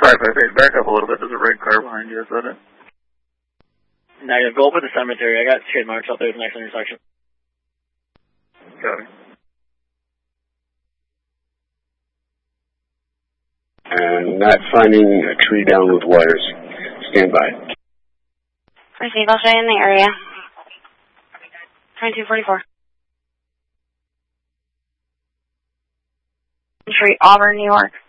558, back up a little bit. There's a red car behind you, is that it? Negative, go up at the cemetery. I got skid marks out there at the next intersection. Got it. And not finding a tree down with wires. Stand by. Receive, I'll show you in the area. 2244. Street, Auburn, New York.